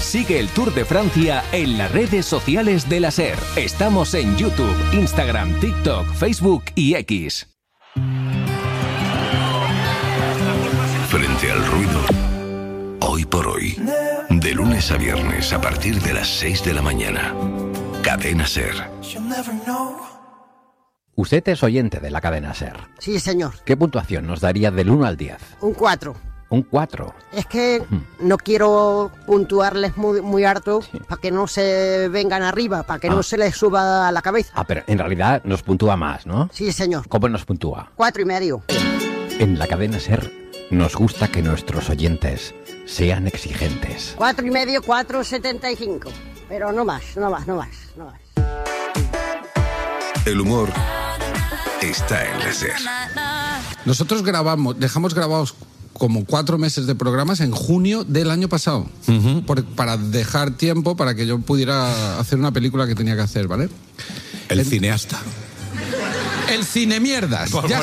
Sigue el Tour de Francia en las redes sociales de la SER. Estamos en YouTube, Instagram, TikTok, Facebook y X. Frente al ruido, hoy por hoy, de lunes a viernes a partir de las 6 de la mañana. Cadena SER. Usted es oyente de la cadena SER. Sí, señor. ¿Qué puntuación nos daría del 1 al 10? Un 4. Un 4. Es que no quiero puntuarles muy harto para que no se vengan arriba, para que no se les suba a la cabeza. Ah, pero en realidad nos puntúa más, ¿no? Sí, señor. ¿Cómo nos puntúa? 4,5. En la cadena SER nos gusta que nuestros oyentes sean exigentes. 4,5, 4,75. Pero no más. El humor está en la SER. Nosotros dejamos grabados como 4 meses de programas en junio del año pasado, para dejar tiempo para que yo pudiera hacer una película que tenía que hacer, ¿vale? El cineasta. El cine mierdas. Ya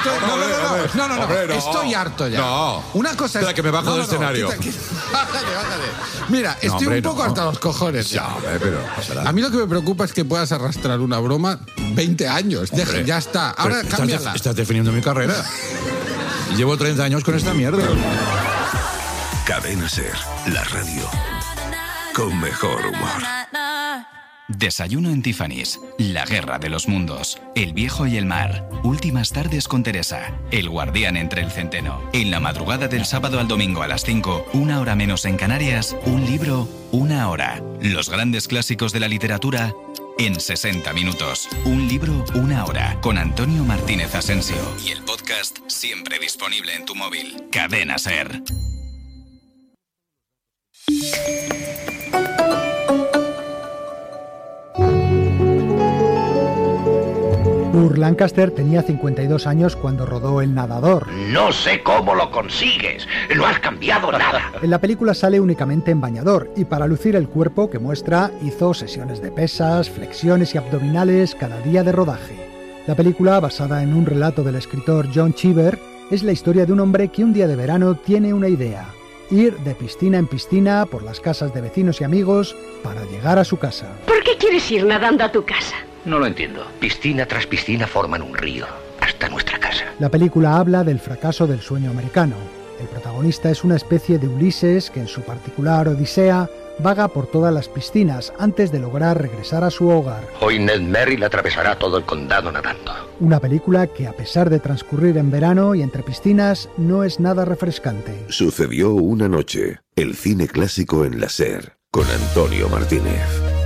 estoy harto ya. No. Una cosa Espera, que me bajo del escenario. Bájate. Mira, estoy un poco hasta los cojones ya. Pero a mí lo que me preocupa es que puedas arrastrar una broma 20 años. Ya está. Ahora cámbiala. Estás definiendo mi carrera. Llevo 30 años con esta mierda. Cadena SER, la radio con mejor humor. Desayuno en Tiffany's, La Guerra de los Mundos, El Viejo y el Mar, Últimas tardes con Teresa, El Guardián entre el Centeno. En la madrugada del sábado al domingo a las 5, 1 hora menos en Canarias, un libro, 1 hora. Los grandes clásicos de la literatura en 60 minutos. Un libro, 1 hora. Con Antonio Martínez Asensio. Y el podcast siempre disponible en tu móvil. Cadena SER. Burt Lancaster tenía 52 años cuando rodó El Nadador. No sé cómo lo consigues, no has cambiado nada. En la película sale únicamente en bañador y para lucir el cuerpo que muestra hizo sesiones de pesas, flexiones y abdominales cada día de rodaje. La película, basada en un relato del escritor John Cheever, es la historia de un hombre que un día de verano tiene una idea: ir de piscina en piscina por las casas de vecinos y amigos para llegar a su casa. ¿Por qué quieres ir nadando a tu casa? No lo entiendo. Piscina tras piscina forman un río, hasta nuestra casa. La película habla del fracaso del sueño americano. El protagonista es una especie de Ulises que en su particular odisea vaga por todas las piscinas antes de lograr regresar a su hogar. Hoy Ned Merrill atravesará todo el condado nadando. Una película que, a pesar de transcurrir en verano y entre piscinas, no es nada refrescante. Sucedió una noche, el cine clásico en la SER, con Antonio Martínez.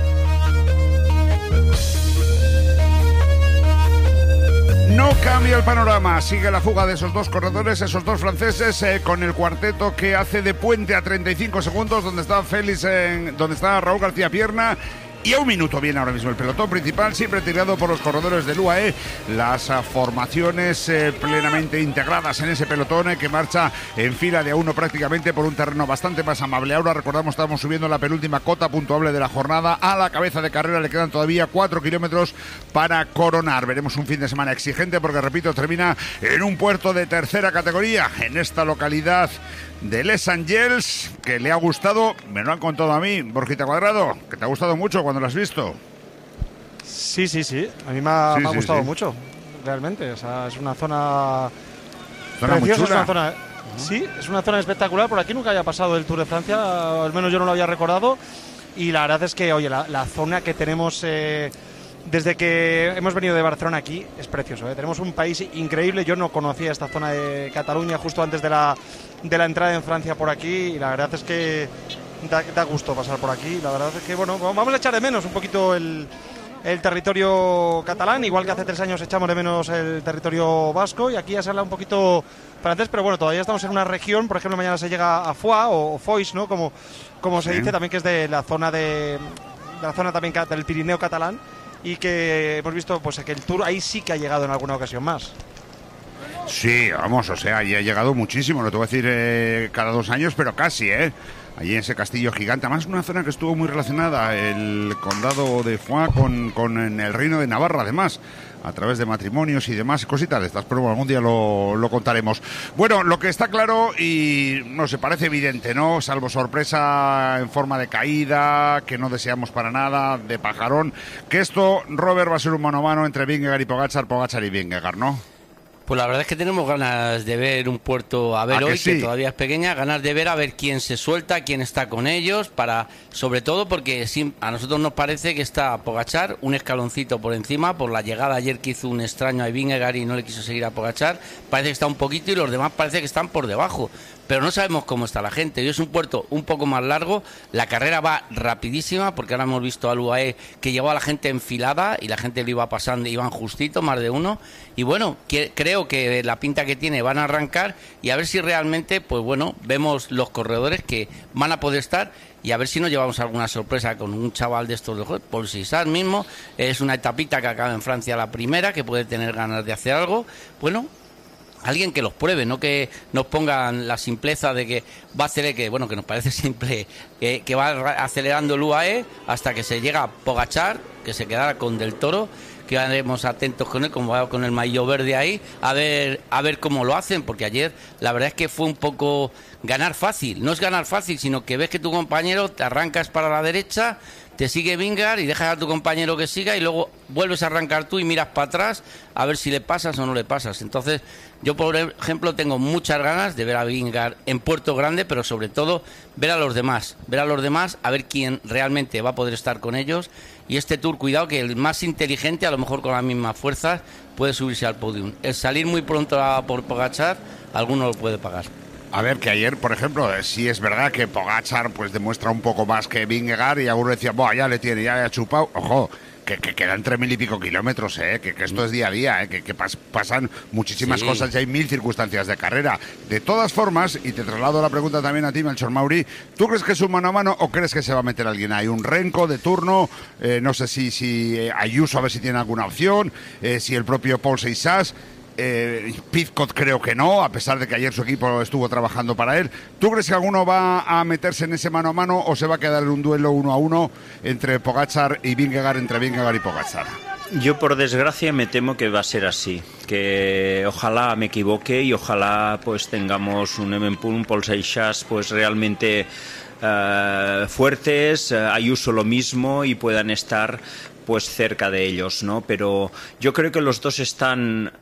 No cambia el panorama, sigue la fuga de esos dos corredores, esos dos franceses, con el cuarteto que hace de puente a 35 segundos, donde está donde está Raúl García Pierna. Y a 1 minuto viene ahora mismo el pelotón principal, siempre tirado por los corredores del UAE. Las formaciones plenamente integradas en ese pelotón que marcha en fila de a 1 prácticamente por un terreno bastante más amable. Ahora recordamos, estamos subiendo la penúltima cota puntuable de la jornada. A la cabeza de carrera le quedan todavía 4 kilómetros para coronar. Veremos un fin de semana exigente porque, repito, termina en un puerto de tercera categoría en esta localidad de Les Angels, que le ha gustado, me lo han contado a mí, Borjita Cuadrado, que te ha gustado mucho cuando lo has visto. Sí, a mí me ha gustado mucho, realmente. O sea, es una zona preciosa, muy chula. Es una zona, sí, es una zona espectacular. Por aquí nunca había pasado el Tour de Francia, al menos yo no lo había recordado. Y la verdad es que, oye, la zona que tenemos desde que hemos venido de Barcelona aquí es precioso, ¿eh? Tenemos un país increíble. Yo no conocía esta zona de Cataluña justo antes de la entrada en Francia por aquí, y la verdad es que da gusto pasar por aquí. La verdad es que, bueno, vamos a echar de menos un poquito el territorio catalán, igual que hace 3 años echamos de menos el territorio vasco, y aquí ya se habla un poquito francés, pero bueno, todavía estamos en una región. Por ejemplo, mañana se llega a Foix o Foix, ¿no? Como se dice, también, que es de la zona también del Pirineo catalán, y que hemos visto pues que el Tour ahí sí que ha llegado en alguna ocasión más. Sí, vamos, o sea, ya ha llegado muchísimo, no te voy a decir cada 2 años, pero casi, allí en ese castillo gigante. Además, una zona que estuvo muy relacionada, el condado de Foix, con el reino de Navarra, además. a través de matrimonios y demás, cositas de estas, pero bueno, algún día lo contaremos. Bueno, lo que está claro y no se parece evidente, ¿no? Salvo sorpresa en forma de caída, que no deseamos para nada, de pajarón, que esto, Robert, va a ser un mano a mano entre Vingegaard y Pogačar y Vingegaard, ¿no? Pues la verdad es que tenemos ganas de ver un Puerto a ver hoy, sí? que todavía es pequeña, ganas de ver a ver quién se suelta, quién está con ellos, sobre todo porque a nosotros nos parece que está Pogačar un escaloncito por encima, por la llegada ayer que hizo un extraño a Vingegaard y no le quiso seguir a Pogačar, parece que está un poquito y los demás parece que están por debajo. Pero no sabemos cómo está la gente. Hoy es un Puerto un poco más largo, la carrera va rapidísima, porque ahora hemos visto al UAE que llevó a la gente enfilada y la gente lo iba pasando, iban justito, más de uno. Y bueno, creo que la pinta que tiene van a arrancar y a ver si realmente, pues bueno, vemos los corredores que van a poder estar y a ver si nos llevamos alguna sorpresa con un chaval de estos de juego. Por si sabes mismo, es una etapita que acaba en Francia la primera, que puede tener ganas de hacer algo. Bueno, alguien que los pruebe, no que nos pongan la simpleza de que va a hacer, que bueno, que nos parece simple, que va acelerando el UAE hasta que se llega a Pogačar, que se quedará con Del Toro, que estaremos atentos con él, como va con el maillot verde ahí, a ver cómo lo hacen, porque ayer la verdad es que fue un poco ganar fácil. No es ganar fácil, sino que ves que tu compañero te arrancas para la derecha, te sigue Vingegaard y dejas a tu compañero que siga y luego vuelves a arrancar tú y miras para atrás a ver si le pasas o no le pasas. Entonces, yo por ejemplo tengo muchas ganas de ver a Vingegaard en Puerto Grande, pero sobre todo ver a los demás, a ver quién realmente va a poder estar con ellos. Y este Tour, cuidado, que el más inteligente, a lo mejor con las mismas fuerzas, puede subirse al podium. El salir muy pronto por Pogačar, alguno lo puede pagar. A ver, que ayer, por ejemplo, sí es verdad que Pogačar pues demuestra un poco más que Vingegaard y alguno decía, buah, ya le tiene, ya le ha chupado. Ojo, que quedan 3.000 y pico kilómetros, que esto es día a día, que pasan muchísimas cosas y hay 1000 circunstancias de carrera. De todas formas, y te traslado la pregunta también a ti, Melchor Mauri, ¿tú crees que es un mano a mano o crees que se va a meter alguien? ¿Hay un Renko de turno? No sé si Ayuso, a ver si tiene alguna opción, si el propio Paul Seixas. Pizcot creo que no, a pesar de que ayer su equipo estuvo trabajando para él. ¿Tú crees que alguno va a meterse en ese mano a mano o se va a quedar en un duelo 1-1 entre Pogačar y Vingegaard, entre Vingegaard y Pogačar? Yo por desgracia me temo que va a ser así, que ojalá me equivoque y ojalá pues tengamos un Evenepoel, un Paul Seixas pues realmente fuertes, Ayuso lo mismo y puedan estar pues cerca de ellos, ¿no? Pero yo creo que los dos están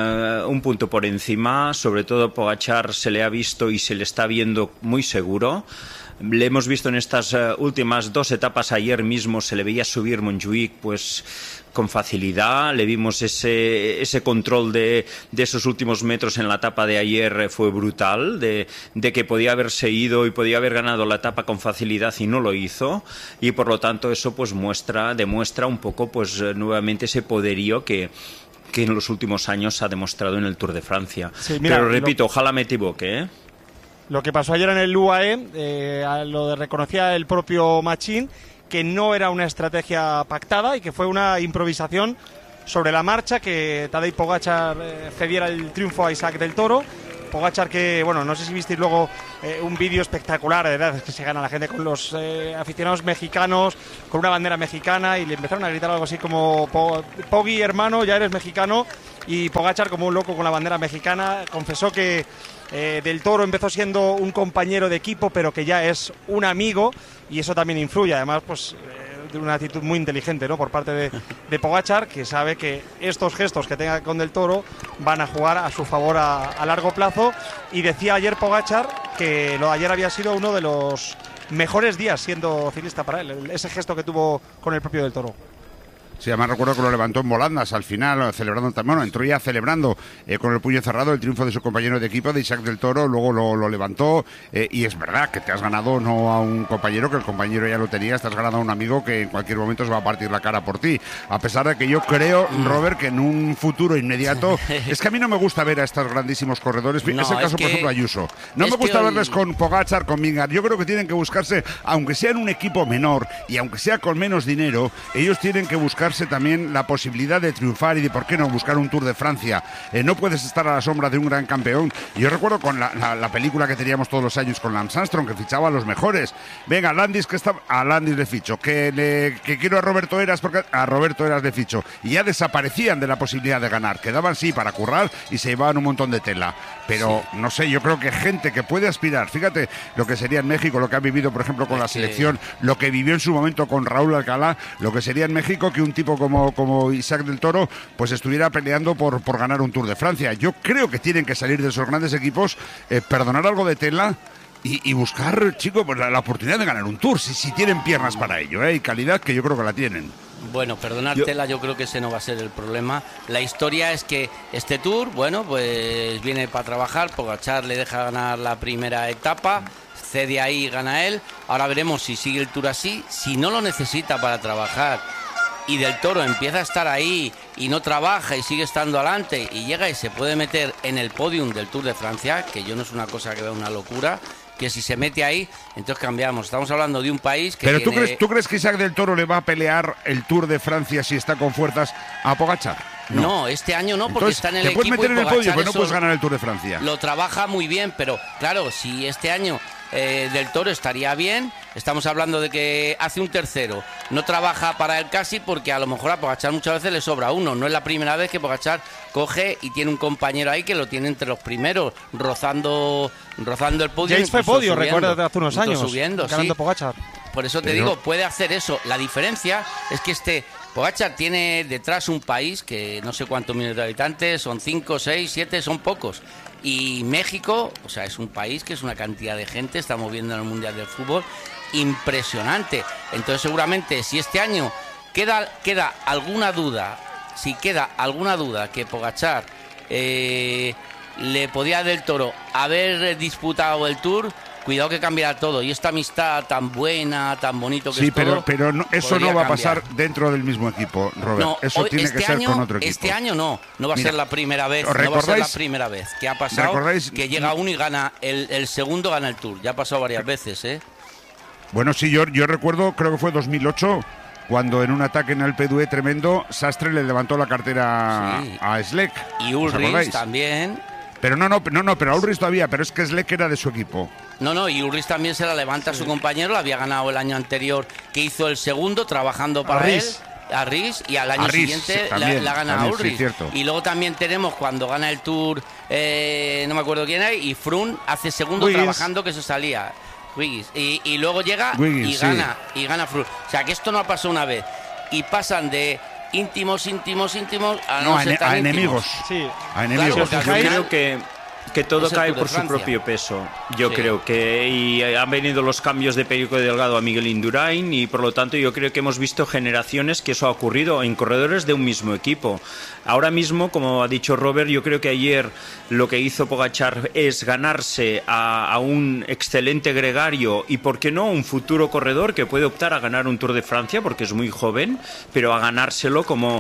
un punto por encima, sobre todo Pogačar se le ha visto y se le está viendo muy seguro. Le hemos visto en estas últimas 2 etapas, ayer mismo se le veía subir Montjuïc pues con facilidad, le vimos ese control de esos últimos metros en la etapa de ayer, fue brutal, de que podía haberse ido y podía haber ganado la etapa con facilidad y no lo hizo, y por lo tanto eso pues demuestra un poco pues nuevamente ese poderío que en los últimos años ha demostrado en el Tour de Francia. Sí, mira, pero repito, ojalá me equivoque, ¿eh? Lo que pasó ayer en el UAE, lo reconocía el propio Machín, que no era una estrategia pactada y que fue una improvisación sobre la marcha, que Tadej Pogačar cediera el triunfo a Isaac Del Toro. Pogačar que, bueno, no sé si visteis luego un vídeo espectacular, de verdad, es que se gana la gente con los aficionados mexicanos, con una bandera mexicana, y le empezaron a gritar algo así como Poggi, hermano, ya eres mexicano, y Pogačar como un loco con la bandera mexicana. Confesó que Del Toro empezó siendo un compañero de equipo, pero que ya es un amigo, y eso también influye, además pues de una actitud muy inteligente, ¿no?, por parte de Pogačar, que sabe que estos gestos que tenga con Del Toro van a jugar a su favor a largo plazo. Y decía ayer Pogačar que lo de ayer había sido uno de los mejores días siendo ciclista para él, ese gesto que tuvo con el propio Del Toro. Sí, además recuerdo que lo levantó en volandas al final, celebrando también, bueno, entró ya celebrando con el puño cerrado el triunfo de su compañero de equipo, de Isaac Del Toro, luego lo levantó, y es verdad que te has ganado no a un compañero, que el compañero ya lo tenía, te has ganado a un amigo que en cualquier momento se va a partir la cara por ti, a pesar de que yo creo, Robert, que en un futuro inmediato, es que a mí no me gusta ver a estos grandísimos corredores, no, es el caso, por ejemplo, Ayuso, no me gusta verles con Pogačar, con Vingegaard. Yo creo que tienen que buscarse, aunque sea en un equipo menor y aunque sea con menos dinero, ellos tienen que buscarse darse también la posibilidad de triunfar y de, ¿por qué no?, buscar un Tour de Francia. No puedes estar a la sombra de un gran campeón. Yo recuerdo con la película que teníamos todos los años con Lance Armstrong, que fichaba a los mejores. Venga, a Landis le ficho, que quiero a Roberto Heras, porque a Roberto Heras le ficho. Y ya desaparecían de la posibilidad de ganar. Quedaban, sí, para currar y se llevaban un montón de tela. Pero, no sé, yo creo que gente que puede aspirar, fíjate lo que sería en México, lo que ha vivido, por ejemplo, con la selección, lo que vivió en su momento con Raúl Alcalá, lo que sería en México que un tipo como Isaac del Toro pues estuviera peleando por ganar un Tour de Francia. Yo creo que tienen que salir de esos grandes equipos, perdonar algo de tela y buscar, chicos, pues la oportunidad de ganar un Tour, si tienen piernas para ello, y calidad, que yo creo que la tienen. Bueno, perdonártela, yo creo que ese no va a ser el problema. La historia es que este Tour, bueno, pues viene para trabajar, Pogačar le deja ganar la primera etapa, cede ahí y gana él. Ahora veremos si sigue el Tour así, si no lo necesita para trabajar y Del Toro empieza a estar ahí y no trabaja y sigue estando adelante y llega y se puede meter en el podium del Tour de Francia, que yo no es una cosa que vea una locura, que si se mete ahí, entonces cambiamos. Estamos hablando de un país que Pero tiene... ¿tú crees que Isaac del Toro le va a pelear el Tour de Francia si está con fuerzas a Pogačar? No, este año no, porque entonces, está en el te puedes equipo meter en el podio, pero no eso puedes ganar el Tour de Francia. Lo trabaja muy bien, pero claro, si este año Del Toro estaría bien, estamos hablando de que hace un tercero, no trabaja para él casi, porque a lo mejor a Pogačar muchas veces le sobra uno. No es la primera vez que Pogačar coge y tiene un compañero ahí que lo tiene entre los primeros, rozando el podio. James fue podio, recuerdo, de hace unos años, subiendo, ganando sí. Pogačar. Por eso te digo, puede hacer eso. La diferencia es que Pogačar tiene detrás un país que no sé cuántos millones de habitantes, son 5, 6, 7, son pocos. Y México, o sea, es un país que es una cantidad de gente, estamos viendo en el Mundial del Fútbol, impresionante. Entonces seguramente si este año queda alguna duda, que Pogačar le podía a Del Toro haber disputado el Tour, cuidado que cambiará todo. Y esta amistad tan buena, tan bonito que sí, es todo, pero no, eso no va a pasar dentro del mismo equipo, Robert. No, eso tiene que ser con otro equipo. Este año no va a ser la primera vez. No va a ser la primera vez que ha pasado que llega uno y gana el segundo, gana el Tour. Ya ha pasado varias veces, ¿eh? Bueno, sí, yo recuerdo, creo que fue 2008, cuando en un ataque en el P2E tremendo, Sastre le levantó la cartera a Schleck. Y Ulrich también. Pero pero a Ulrich todavía, pero es que Schleck era de su equipo. No, y Ulrich también se la levanta a su compañero, la había ganado el año anterior, que hizo el segundo trabajando para él. A Ries, y al año siguiente la gana a Ulrich. Sí, y luego también tenemos cuando gana el Tour, no me acuerdo quién hay, y Froome hace segundo trabajando, que se salía. Wiggins. Y luego llega Wiggins, y gana Froome. O sea que esto no ha pasado una vez. Y pasan de íntimos a no ser tan enemigos. Sí. A enemigos. Yo creo que todo cae por su propio peso. Yo creo que y han venido los cambios de Perico Delgado a Miguel Indurain y por lo tanto yo creo que hemos visto generaciones que eso ha ocurrido en corredores de un mismo equipo. Ahora mismo, como ha dicho Robert, yo creo que ayer lo que hizo Pogačar es ganarse a un excelente gregario y, ¿por qué no?, un futuro corredor que puede optar a ganar un Tour de Francia porque es muy joven, pero a ganárselo como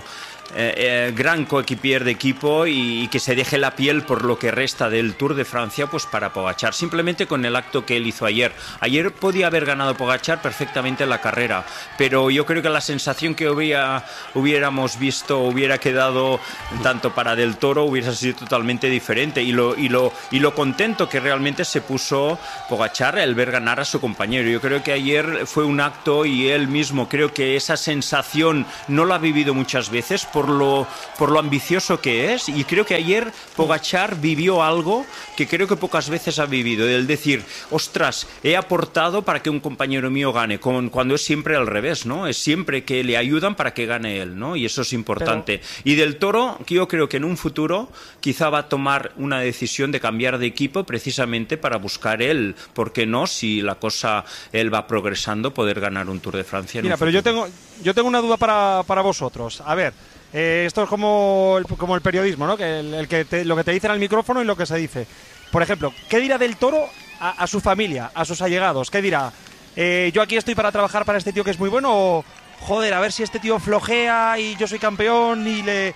gran coequipier de equipo y que se deje la piel por lo que resta del Tour de Francia, pues para Pogačar, simplemente con el acto que él hizo ayer. Ayer podía haber ganado Pogačar perfectamente la carrera, pero yo creo que la sensación que hubiéramos visto hubiera quedado tanto para Del Toro, hubiera sido totalmente diferente y lo contento que realmente se puso Pogačar al ver ganar a su compañero. Yo creo que ayer fue un acto y él mismo creo que esa sensación no la ha vivido muchas veces por lo ambicioso que es, y creo que ayer Pogačar vivió algo que creo que pocas veces ha vivido, el decir, ostras, he aportado para que un compañero mío gane, cuando es siempre al revés, ¿no? Es siempre que le ayudan para que gane él, ¿no? Y eso es importante. Y Del Toro, que yo creo que en un futuro quizá va a tomar una decisión de cambiar de equipo precisamente para buscar él, ¿por qué no? Si la cosa, él va progresando, poder ganar un Tour de Francia. Mira, pero yo tengo una duda para vosotros. A ver, esto es como el periodismo, ¿no? Que lo que te dicen al micrófono y lo que se dice. Por ejemplo, ¿qué dirá Del Toro a su familia, a sus allegados? ¿Qué dirá? Yo aquí estoy para trabajar para este tío que es muy bueno, o joder, a ver si este tío flojea y yo soy campeón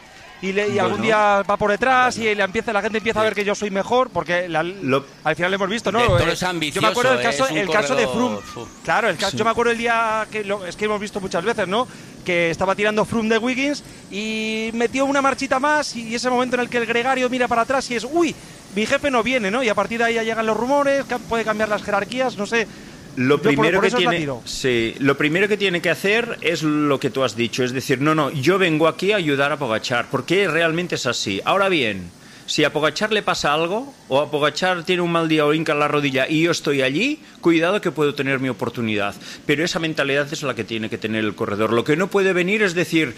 y algún día va por detrás y la gente empieza a ver que yo soy mejor, porque al final lo hemos visto, ¿no? Yo me acuerdo el caso de Froome. Claro, yo me acuerdo el día es que hemos visto muchas veces, ¿no? que estaba tirando Froome de Wiggins y metió una marchita más, y ese momento en el que el gregario mira para atrás y es, uy, mi jefe no viene, ¿no? Y a partir de ahí ya llegan los rumores, puede cambiar las jerarquías, no sé. Lo primero que tiene que hacer es lo que tú has dicho, es decir, no, yo vengo aquí a ayudar a Pogačar, porque realmente es así. Ahora bien, si a Pogačar le pasa algo, o a Pogačar tiene un mal día o hinca la rodilla y yo estoy allí, cuidado que puedo tener mi oportunidad. Pero esa mentalidad es la que tiene que tener el corredor. Lo que no puede venir es decir,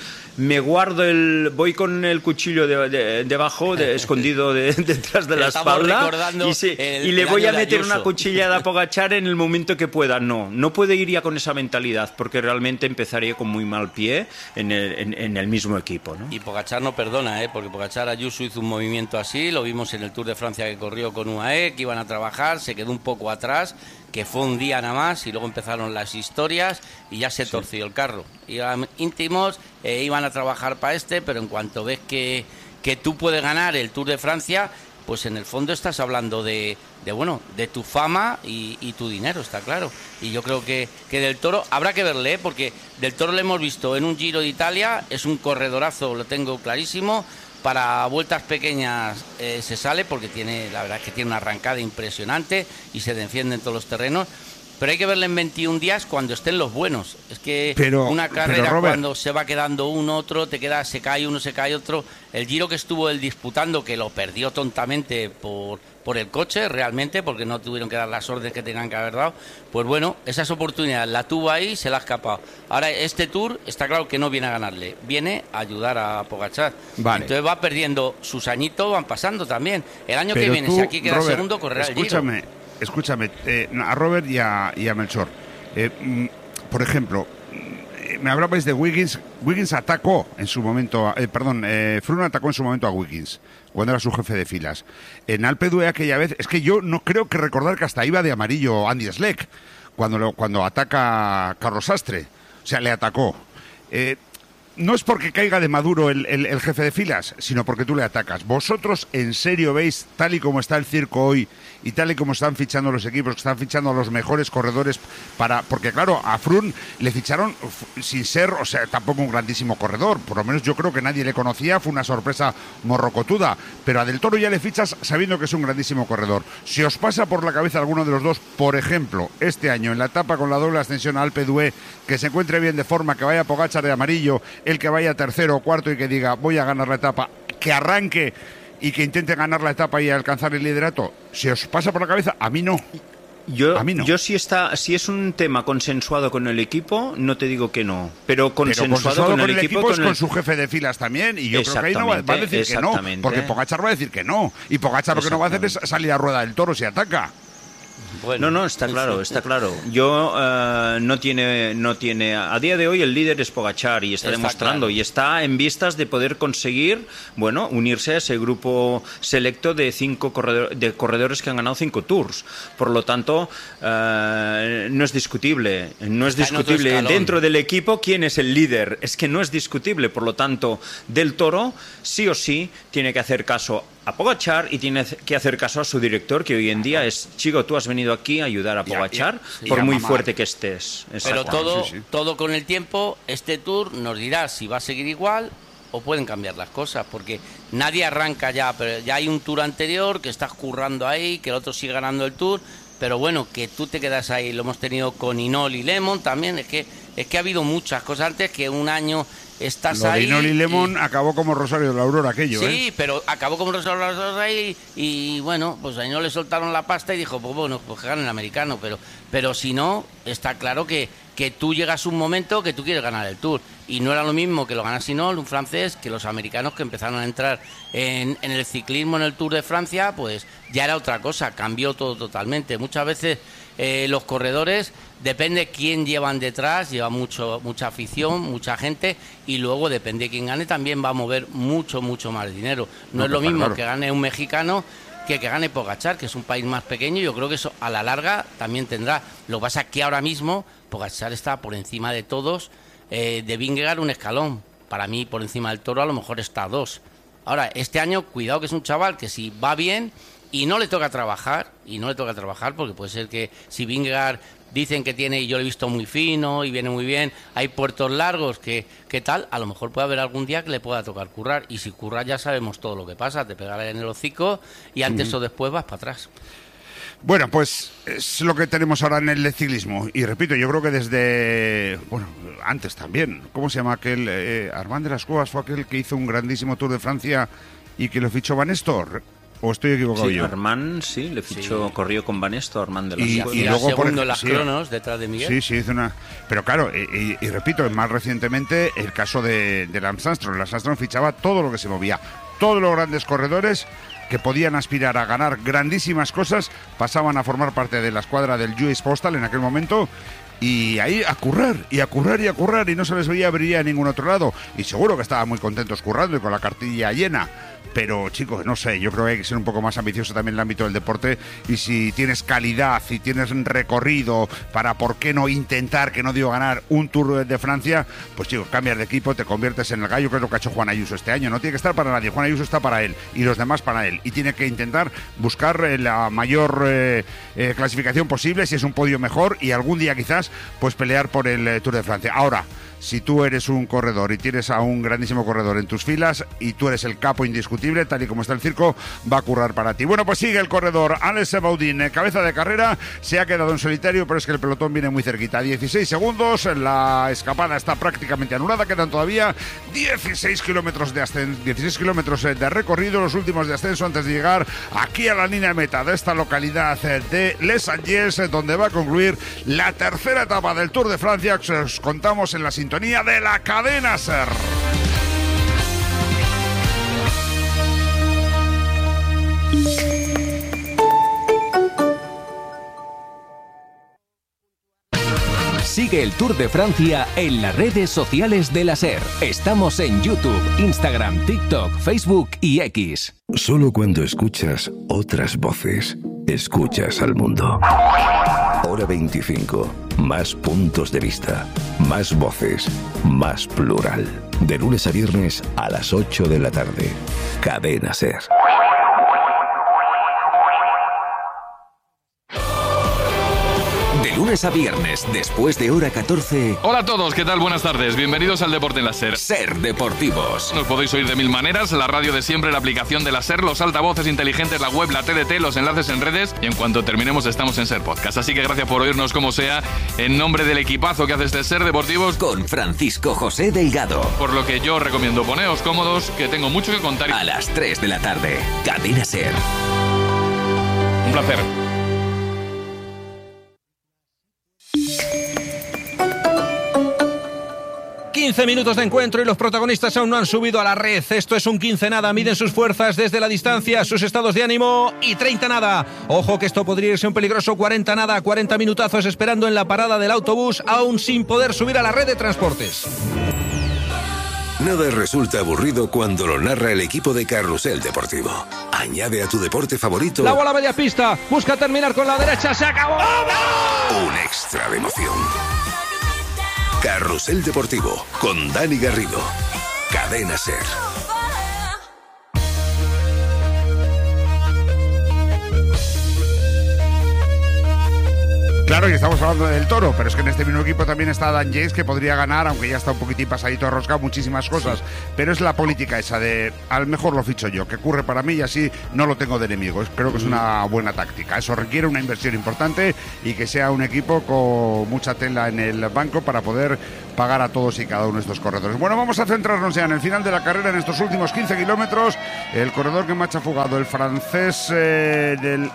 voy con el cuchillo debajo, escondido detrás de la espalda, y le voy a meter una cuchillada a Pogačar en el momento que pueda. No puede ir ya con esa mentalidad, porque realmente empezaría con muy mal pie en el mismo equipo, ¿no? Y Pogačar no perdona, porque Pogačar Ayuso hizo un movimiento así, lo vimos en el Tour de Francia que corrió con UAE, que iban a trabajar, se quedó un poco atrás, que fue un día nada más, y luego empezaron las historias y ya se torció el carro. Iban íntimos, iban a trabajar para pero en cuanto ves que tú puedes ganar el Tour de Francia, pues en el fondo estás hablando de tu fama y tu dinero, está claro. Y yo creo que Del Toro habrá que verle, porque Del Toro lo hemos visto en un Giro de Italia, es un corredorazo, lo tengo clarísimo. Para vueltas pequeñas se sale, porque la verdad es que tiene una arrancada impresionante y se defiende en todos los terrenos. Pero hay que verle en 21 días cuando estén los buenos. Es que una carrera, Robert, cuando se va quedando uno, otro, se cae uno, se cae otro. El Giro que estuvo él disputando, que lo perdió tontamente por el coche, realmente, porque no tuvieron que dar las órdenes que tenían que haber dado. Pues bueno, esas oportunidades la tuvo ahí, se la ha escapado. Ahora, este Tour está claro que no viene a ganarle, viene a ayudar a Pogačar. Vale. Entonces va perdiendo sus añitos, van pasando también. El año que viene, si aquí queda Robert, segundo, correrá el Giro. Escúchame, a Robert y a Melchor. Por ejemplo, me hablabais de Wiggins. Wiggins atacó en su momento, Froome atacó en su momento a Wiggins, cuando era su jefe de filas. En Alpe d'Huez aquella vez, es que yo no creo que recordar que hasta iba de amarillo Andy Schleck, cuando ataca a Carlos Sastre. O sea, le atacó. No es porque caiga de maduro el jefe de filas, sino porque tú le atacas. ¿Vosotros en serio veis, tal y como está el circo hoy y tal y como están fichando los equipos, que están fichando a los mejores corredores porque claro, a Froome le ficharon sin ser, o sea, tampoco un grandísimo corredor, por lo menos yo creo que nadie le conocía, fue una sorpresa morrocotuda, pero a Del Toro ya le fichas sabiendo que es un grandísimo corredor. Si os pasa por la cabeza alguno de los dos, por ejemplo, este año en la etapa con la doble ascensión a Alpe d'Huez, que se encuentre bien de forma, que vaya Pogačar de amarillo, el que vaya tercero o cuarto y que diga voy a ganar la etapa, que arranque y que intente ganar la etapa y alcanzar el liderato, si os pasa por la cabeza, a mí no. Yo si es un tema consensuado con el equipo, no te digo que no, pero consensuado con el equipo es con su jefe de filas también, y yo creo que ahí no va a decir que no, porque Pogačar va a decir que no, y Pogačar lo que no va a hacer es salir a rueda del toro si ataca. Bueno, no, está claro, está claro. Yo no tiene. A día de hoy el líder es Pogačar y está demostrando claro. Y está en vistas de poder conseguir, unirse a ese grupo selecto de 5 corredores que han ganado 5 tours. Por lo tanto, no es discutible. No es discutible dentro del equipo quién es el líder. Es que no es discutible. Por lo tanto, Del Toro sí o sí tiene que hacer caso a Pogačar y tiene que hacer caso a su director, que hoy en día es, chico, tú has venido aquí a ayudar a Pogačar por muy fuerte que estés. Pero todo con el tiempo, este Tour nos dirá si va a seguir igual o pueden cambiar las cosas, porque nadie arranca ya, pero ya hay un Tour anterior que estás currando ahí, que el otro sigue ganando el Tour, pero bueno, que tú te quedas ahí, lo hemos tenido con Hinault y Lemon también, es que ha habido muchas cosas antes que un año estás ahí. Hinault y Lemon acabó como Rosario de la Aurora aquello, Sí, pero acabó como Rosario de la Aurora ahí y bueno, pues a Hinault le soltaron la pasta y dijo, pues que gane el americano, pero si no, está claro que tú llegas a un momento que tú quieres ganar el Tour, y no era lo mismo que lo ganase Hinault, un francés, que los americanos que empezaron a entrar en el ciclismo en el Tour de Francia, pues ya era otra cosa, cambió todo totalmente. Muchas veces los corredores, depende quién llevan detrás, lleva mucha afición, mucha gente, y luego depende de quién gane, también va a mover mucho más dinero. No es lo mismo que gane un mexicano que gane Pogačar, que es un país más pequeño. Yo creo que eso a la larga también tendrá. Lo que pasa es que ahora mismo Pogačar está por encima de todos, de Vingegaard un escalón. Para mí, por encima del Toro, a lo mejor está a 2. Ahora, este año, cuidado, que es un chaval que si va bien, y no le toca trabajar, porque puede ser que si Vingegaard dicen que tiene, y yo lo he visto muy fino y viene muy bien, hay puertos largos que tal, a lo mejor puede haber algún día que le pueda tocar currar, y si curra ya sabemos todo lo que pasa, te pegará en el hocico y antes o después vas para atrás. Bueno, pues es lo que tenemos ahora en el ciclismo. Y repito, yo creo que desde... Bueno, antes también. ¿Cómo se llama aquel? Armand de las Cuevas fue aquel que hizo un grandísimo Tour de Francia y que lo fichó Van Estor. ¿O estoy equivocado yo? Armand, sí, le fichó, corrió con Van Estor, Armand de las Cuevas. Y luego segundo en las cronos, detrás de Miguel. Sí, hizo una... Pero claro, y repito, más recientemente el caso de Lance Armstrong. Lance Armstrong fichaba todo lo que se movía. Todos los grandes corredores que podían aspirar a ganar grandísimas cosas pasaban a formar parte de la escuadra del US Postal en aquel momento, y ahí a currar, y no se les veía brillar en ningún otro lado, y seguro que estaban muy contentos currando y con la cartilla llena. Pero chicos, no sé, yo creo que hay que ser un poco más ambicioso también en el ámbito del deporte, y si tienes calidad, si tienes recorrido para, ¿por qué no intentar, que no digo ganar, un Tour de Francia? Pues chicos, cambias de equipo, te conviertes en el gallo, que es lo que ha hecho Juan Ayuso este año. No tiene que estar para nadie, Juan Ayuso está para él y los demás para él, y tiene que intentar buscar la mayor clasificación posible, si es un podio mejor, y algún día quizás pues pelear por el Tour de Francia. Ahora, si tú eres un corredor y tienes a un grandísimo corredor en tus filas y tú eres el capo indiscutible, tal y como está el circo, va a currar para ti. Bueno, pues sigue el corredor Alex Baudin, cabeza de carrera, se ha quedado en solitario, pero es que el pelotón viene muy cerquita. 16 segundos, la escapada está prácticamente anulada, quedan todavía 16 kilómetros de recorrido, los últimos de ascenso antes de llegar aquí a la línea de meta de esta localidad de Les Anges, donde va a concluir la tercera etapa del Tour de Francia, que os contamos en la sintonía de la cadena SER. Sigue el Tour de Francia en las redes sociales de la SER. Estamos en YouTube, Instagram, TikTok, Facebook y X. Solo cuando escuchas otras voces, escuchas al mundo. Hora 25. Más puntos de vista, más voces, más plural. De lunes a viernes a las 8 de la tarde. Cadena SER. De lunes a viernes, después de hora 14. Hola a todos, ¿qué tal? Buenas tardes. Bienvenidos al Deporte en la SER. SER Deportivos. Nos podéis oír de mil maneras: la radio de siempre, la aplicación de la SER, los altavoces inteligentes, la web, la TDT, los enlaces en redes, y en cuanto terminemos estamos en SER Podcast. Así que gracias por oírnos como sea, en nombre del equipazo que hace este SER Deportivos, con Francisco José Delgado. Por lo que yo os recomiendo, poneos cómodos, que tengo mucho que contar. A las 3 de la tarde, Cadena SER. Un placer. Minutos de encuentro y los protagonistas aún no han subido a la red. Esto es un 15 nada. Miden sus fuerzas desde la distancia, sus estados de ánimo, y 30 nada. Ojo que esto podría irse un peligroso 40 nada. 40 minutazos esperando en la parada del autobús, aún sin poder subir a la red de transportes. Nada resulta aburrido cuando lo narra el equipo de Carrusel Deportivo. Añade a tu deporte favorito la bola media pista, busca terminar con la derecha, se acabó. un extra de emoción. Carrusel Deportivo con Dani Garrido. Cadena SER. Claro, y estamos hablando del Toro, pero es que en este mismo equipo también está Dan James, que podría ganar, aunque ya está un poquitín pasadito de rosca, muchísimas cosas. Sí. Pero es la política esa de, al mejor lo ficho yo, que curre para mí y así no lo tengo de enemigo. Creo que es una buena táctica. Eso requiere una inversión importante y que sea un equipo con mucha tela en el banco para poder pagar a todos y cada uno de estos corredores. Bueno, vamos a centrarnos ya en el final de la carrera, en estos últimos 15 kilómetros. El corredor que más ha fugado, el francés del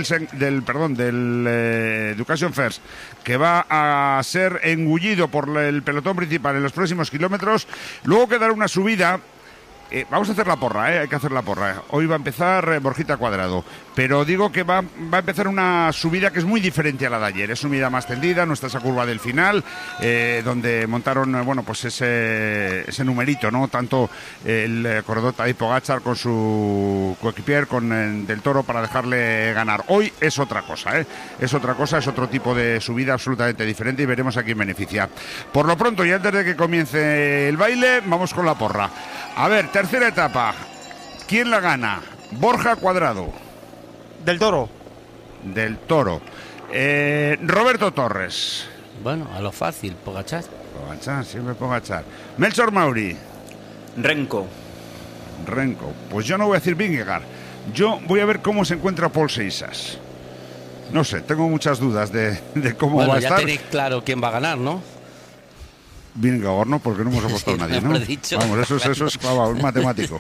Education First, que va a ser engullido por el pelotón principal en los próximos kilómetros. Luego quedará una subida. Vamos a hacer la porra, hay que hacer la porra. Hoy va a empezar Borjita Cuadrado, pero digo que va a empezar una subida que es muy diferente a la de ayer. Es subida más tendida, no está esa curva del final, donde montaron, bueno, pues ese numerito, ¿no? Tanto el corredor Tadej Pogačar con su coequipier, con Del Toro, para dejarle ganar. Hoy es otra cosa, es otra cosa, es otro tipo de subida absolutamente diferente y veremos a quién beneficia. Por lo pronto, y antes de que comience el baile, vamos con la porra. A ver, tercera etapa. ¿Quién la gana? Borja Cuadrado. Del Toro. Del Toro. Roberto Torres. Bueno, a lo fácil, Pogačar. Pogačar, siempre Pogačar. Melchor Mauri. Renko. Pues yo no voy a decir Vingegaard. Yo voy a ver cómo se encuentra Paul Seixas. No sé, tengo muchas dudas de cómo va a estar. Ya tenéis claro quién va a ganar, ¿no? Vingegaard no, porque no hemos apostado a nadie, ¿no? Vamos, eso es clavado, es matemático.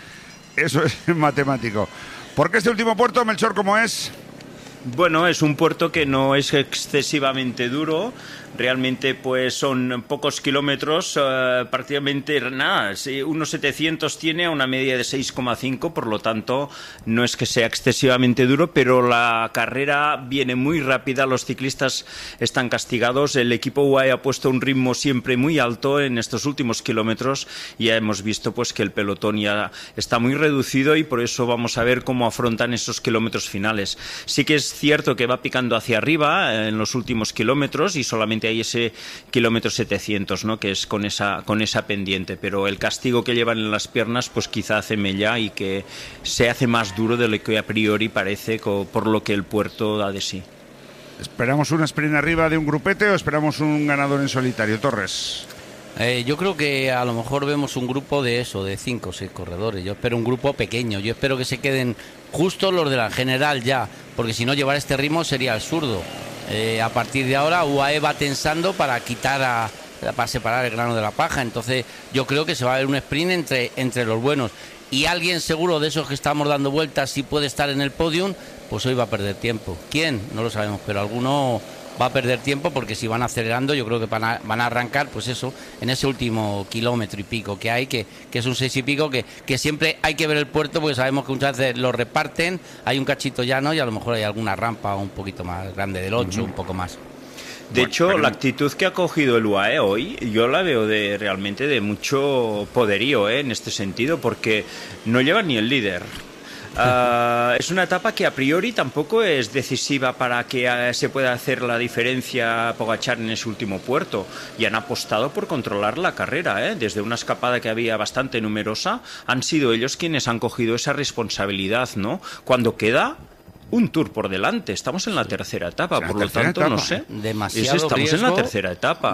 Eso es matemático. ¿Por qué este último puerto, Melchor, cómo es? Bueno, es un puerto que no es excesivamente duro. Realmente pues son pocos kilómetros, prácticamente nada, unos 700 tiene a una media de 6,5, por lo tanto no es que sea excesivamente duro, pero la carrera viene muy rápida, los ciclistas están castigados, el equipo UAE ha puesto un ritmo siempre muy alto en estos últimos kilómetros y ya hemos visto pues que el pelotón ya está muy reducido y por eso vamos a ver cómo afrontan esos kilómetros finales. Sí que es cierto que va picando hacia arriba en los últimos kilómetros y solamente hay ese kilómetro 700, ¿no? Que es con esa pendiente, pero el castigo que llevan en las piernas pues quizá hace mella y que se hace más duro de lo que a priori parece por lo que el puerto da de sí. ¿Esperamos un sprint arriba de un grupete o esperamos un ganador en solitario, Torres? Yo creo que a lo mejor vemos un grupo de 5 o 6 corredores. Yo espero un grupo pequeño. Yo espero que se queden justo los de la general ya, porque si no llevar este ritmo sería absurdo. A partir de ahora UAE va tensando para separar el grano de la paja. Entonces yo creo que se va a ver un sprint entre los buenos. Y alguien seguro de esos que estamos dando vueltas, si puede estar en el podium, pues hoy va a perder tiempo. ¿Quién? No lo sabemos, pero alguno va a perder tiempo porque si van acelerando yo creo que van a arrancar pues eso, en ese último kilómetro y pico que hay, que es un 6 y pico, que siempre hay que ver el puerto porque sabemos que muchas veces lo reparten, hay un cachito llano y a lo mejor hay alguna rampa un poquito más grande del 8, un poco más. De hecho, la actitud que ha cogido el UAE hoy, yo la veo realmente de mucho poderío en este sentido, porque no lleva ni el líder. Es una etapa que a priori tampoco es decisiva para que se pueda hacer la diferencia Pogačar en ese último puerto, y han apostado por controlar la carrera, desde una escapada que había bastante numerosa, han sido ellos quienes han cogido esa responsabilidad, ¿no? Cuando queda un tour por delante, estamos en la tercera etapa, por lo tanto, no sé, estamos en la tercera etapa.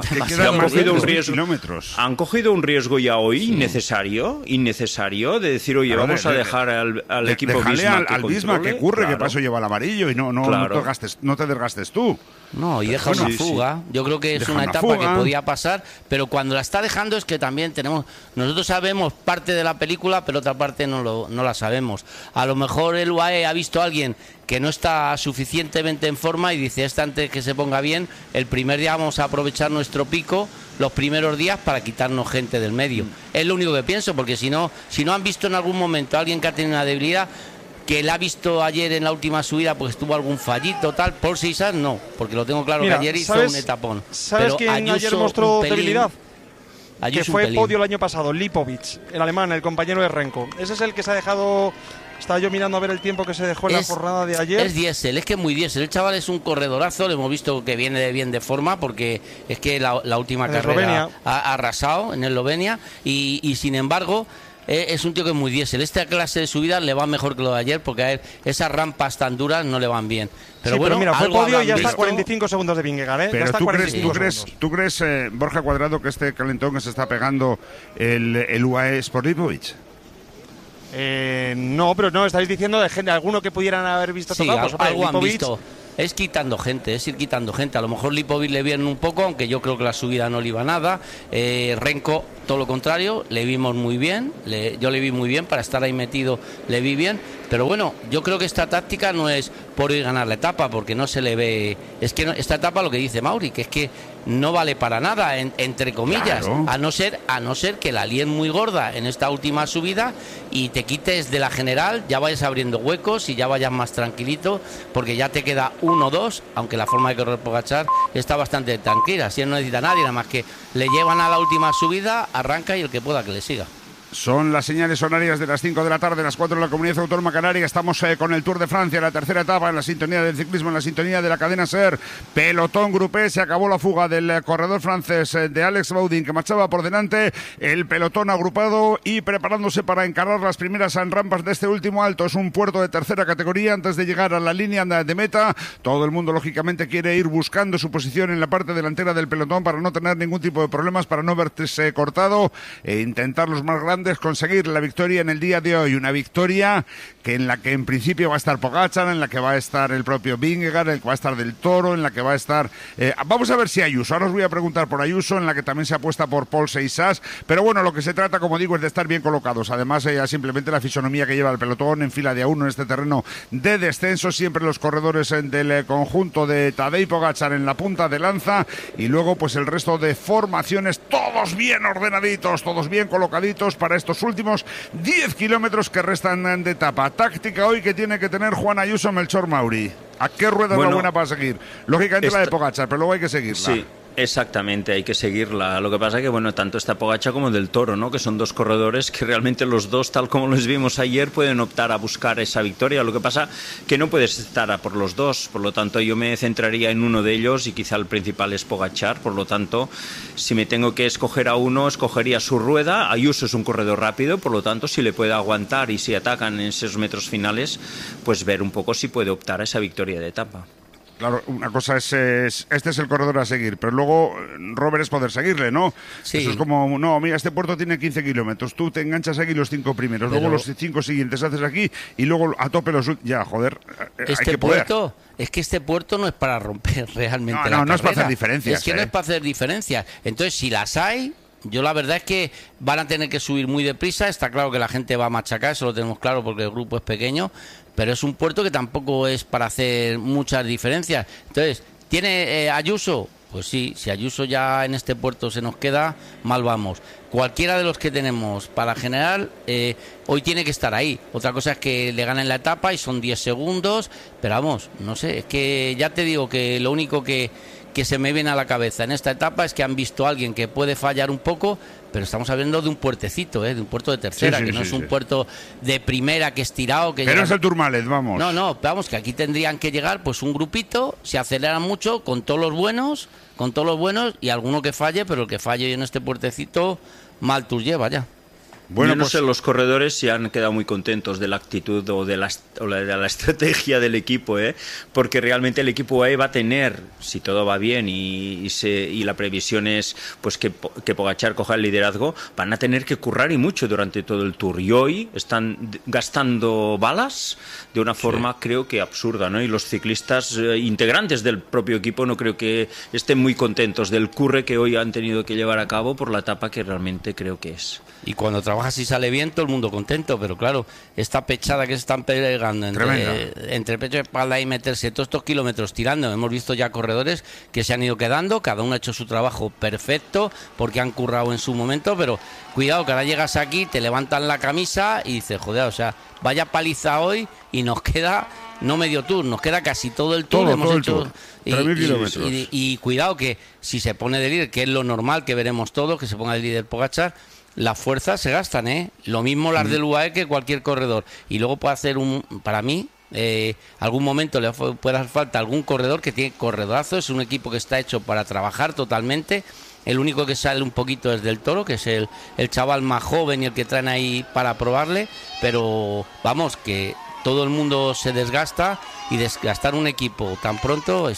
Han cogido un riesgo ya hoy innecesario de decir, oye, vamos a dejar al equipo Visma al Visma que curre, que paso lleva el amarillo y no te desgastes tú. No, y deja una fuga. Yo creo que es una etapa que podía pasar, pero cuando la está dejando es que también nosotros sabemos parte de la película, pero otra parte no la sabemos. A lo mejor el UAE ha visto a alguien que no está suficientemente en forma y dice, antes que se ponga bien, el primer día vamos a aprovechar nuestro pico, los primeros días, para quitarnos gente del medio. Es lo único que pienso, porque si no han visto en algún momento a alguien que ha tenido una debilidad, que la ha visto ayer en la última subida, pues tuvo algún fallito, tal. Paul Seixas no, porque lo tengo claro. Mira, que ayer hizo un etapón. ¿Sabes quién ayer mostró debilidad? Que fue podio el año pasado, Lipovic, el alemán, el compañero de Renko. Ese es el que se ha dejado. Estaba yo mirando a ver el tiempo que se dejó en la jornada de ayer. Es diésel, es que es muy diésel. El chaval es un corredorazo, le hemos visto que viene bien de forma, porque es que la última carrera ha arrasado en Eslovenia y sin embargo es un tío que es muy diésel. Esta clase de subidas le va mejor que lo de ayer, porque a él esas rampas tan duras no le van bien. Pero bueno, mira, fue podio y ya está a 45 segundos de Vingegaard, Pero ¿tú crees, Borja Cuadrado, que este calentón que se está pegando el UAE es por Lipovic? No, pero no, estáis diciendo de gente, alguno que pudieran haber visto tocado. Sí, algo han visto. Es quitando gente, es ir quitando gente. A lo mejor Lipovic le viene un poco, aunque yo creo que la subida no le iba nada. Renko, todo lo contrario, le vimos muy bien. Yo le vi muy bien, para estar ahí metido le vi bien. Pero bueno, yo creo que esta táctica no es por ir a ganar la etapa, porque no se le ve. Es que esta etapa, lo que dice Mauri, que es que no vale para nada, entre comillas, claro. a no ser que la líen muy gorda en esta última subida y te quites de la general, ya vayas abriendo huecos y ya vayas más tranquilito, porque ya te queda 1 o 2, aunque la forma de correr Pogačar está bastante tranquila. Si él no necesita a nadie, nada más que le llevan a la última subida, arranca y el que pueda que le siga. Son las señales horarias de las 5 de la tarde, las 4 de la Comunidad Autónoma Canaria. Estamos con el Tour de Francia, la tercera etapa, en la sintonía del ciclismo, en la sintonía de la cadena SER. Pelotón grupé, se acabó la fuga del corredor francés de Alex Baudin, que marchaba por delante. El pelotón agrupado y preparándose para encarar las primeras rampas de este último alto. Es un puerto de tercera categoría antes de llegar a la línea de meta. Todo el mundo, lógicamente, quiere ir buscando su posición en la parte delantera del pelotón para no tener ningún tipo de problemas, para no verse cortado e intentar los más grandes conseguir la victoria en el día de hoy. Una victoria en la que en principio va a estar Pogačar, en la que va a estar el propio Vingegaard, en la que va a estar Del Toro, en la que va a estar... vamos a ver si Ayuso. Ahora os voy a preguntar por Ayuso, en la que también se apuesta por Paul Seixas. Pero bueno, lo que se trata, como digo, es de estar bien colocados. Además, ya simplemente la fisonomía que lleva el pelotón en fila de A1 en este terreno de descenso. Siempre los corredores del conjunto de Tadej Pogačar en la punta de lanza. Y luego, pues el resto de formaciones, todos bien ordenaditos, todos bien colocaditos para estos últimos 10 kilómetros que restan de etapa. Táctica hoy que tiene que tener Juan Ayuso, Melchor Mauri. ¿A qué rueda es la buena para seguir? Lógicamente la de Pogačar, pero luego hay que seguirla. Sí. Exactamente, hay que seguirla. Lo que pasa es que, bueno, tanto está Pogačar como Del Toro, ¿no? Que son dos corredores que realmente los dos, tal como los vimos ayer, pueden optar a buscar esa victoria. Lo que pasa que no puedes estar a por los dos, por lo tanto yo me centraría en uno de ellos y quizá el principal es Pogačar. Por lo tanto, si me tengo que escoger a uno, escogería su rueda. Ayuso es un corredor rápido, por lo tanto, si le puede aguantar y si atacan en esos metros finales, pues ver un poco si puede optar a esa victoria de etapa. Claro, una cosa es este es el corredor a seguir, pero luego, Robert, es poder seguirle, ¿no? Sí. Eso es como, no, mira, este puerto tiene 15 kilómetros, tú te enganchas aquí los 5 primeros, pero luego los 5 siguientes haces aquí y luego a tope los... Ya, joder, hay que poder. Es que este puerto no es para romper realmente no es para hacer diferencias. Es que no es para hacer diferencias. Entonces, si las hay... Yo la verdad es que van a tener que subir muy deprisa. Está claro que la gente va a machacar, eso lo tenemos claro porque el grupo es pequeño, pero es un puerto que tampoco es para hacer muchas diferencias. Entonces, ¿tiene Ayuso? Pues sí, si Ayuso ya en este puerto se nos queda, mal vamos. Cualquiera de los que tenemos para general, hoy tiene que estar ahí. Otra cosa es que le ganen la etapa y son 10 segundos, pero vamos, no sé, es que ya te digo que lo único que se me viene a la cabeza en esta etapa es que han visto a alguien que puede fallar un poco, pero estamos hablando de un puertecito, de un puerto de tercera, que no es un puerto de primera que es tirado. Que pero es el Tourmalet, vamos. No, vamos, que aquí tendrían que llegar pues un grupito, se aceleran mucho con todos los buenos y alguno que falle, pero el que falle en este puertecito, mal tour lleva ya. Bueno, yo no sé los corredores si han quedado muy contentos de la actitud o de la estrategia del equipo, porque realmente el equipo va a tener, si todo va bien y la previsión es pues que Pogačar coja el liderazgo, van a tener que currar y mucho durante todo el Tour. Y hoy están gastando balas de una forma creo que absurda, ¿no? Y los ciclistas integrantes del propio equipo no creo que estén muy contentos del curre que hoy han tenido que llevar a cabo por la etapa que realmente creo que es. Y cuando trabajas y sale bien, todo el mundo contento, pero claro, esta pechada que se están pegando entre pecho y espalda y meterse todos estos kilómetros tirando, hemos visto ya corredores que se han ido quedando, cada uno ha hecho su trabajo perfecto, porque han currado en su momento, pero cuidado que ahora llegas aquí, te levantan la camisa y dices, joder, o sea, vaya paliza hoy y nos queda... No medio tour, nos queda casi todo el tour. Hemos hecho 3.000 kilómetros. Y cuidado que si se pone de líder, que es lo normal que veremos todos, que se ponga de líder Pogačar, las fuerzas se gastan, Lo mismo las del UAE que cualquier corredor. Y luego puede hacer para mí, algún momento le puede hacer falta algún corredor que tiene corredorazo. Es un equipo que está hecho para trabajar totalmente. El único que sale un poquito es Del Toro, que es el chaval más joven y el que traen ahí para probarle. Pero vamos, que todo el mundo se desgasta y desgastar un equipo tan pronto,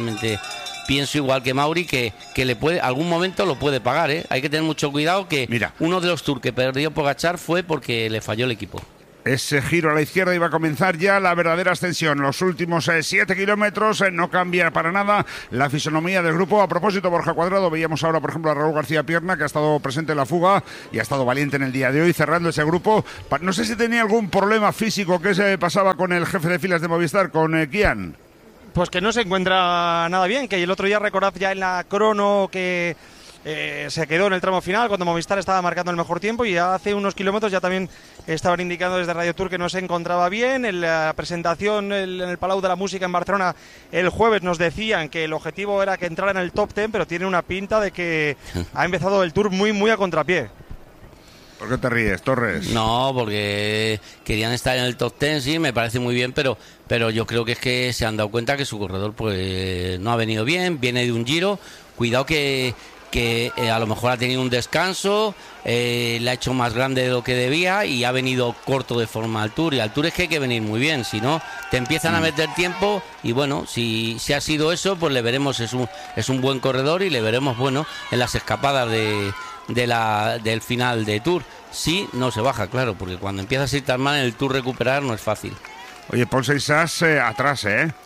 pienso igual que Mauri, que le puede, algún momento lo puede pagar, Hay que tener mucho cuidado que uno de los tours que perdió Pogačar fue porque le falló el equipo. Ese giro a la izquierda iba a comenzar ya la verdadera ascensión. Los últimos 7 kilómetros no cambia para nada la fisonomía del grupo. A propósito, Borja Cuadrado, veíamos ahora, por ejemplo, a Raúl García Pierna, que ha estado presente en la fuga y ha estado valiente en el día de hoy, cerrando ese grupo. No sé si tenía algún problema físico que se pasaba con el jefe de filas de Movistar, con Kian. Pues que no se encuentra nada bien, que el otro día recordad ya en la crono que... se quedó en el tramo final cuando Movistar estaba marcando el mejor tiempo y hace unos kilómetros ya también estaban indicando desde Radio Tour que no se encontraba bien. En la presentación en el Palau de la Música en Barcelona el jueves nos decían que el objetivo era que entrara en el top 10, pero tiene una pinta de que ha empezado el Tour muy a contrapié. ¿Por qué te ríes, Torres? No, porque querían estar en el top 10, sí, me parece muy bien, pero yo creo que es que se han dado cuenta que su corredor pues no ha venido bien, viene de un Giro, cuidado que a lo mejor ha tenido un descanso, le ha hecho más grande de lo que debía y ha venido corto de forma al Tour, y al Tour es que hay que venir muy bien, si no te empiezan a meter tiempo, y bueno, si ha sido eso, pues le veremos, es un buen corredor y le veremos bueno en las escapadas del final de Tour. Sí, no se baja, claro, porque cuando empiezas a ir tan mal en el Tour recuperar no es fácil. Oye, Paul Seixas atrás,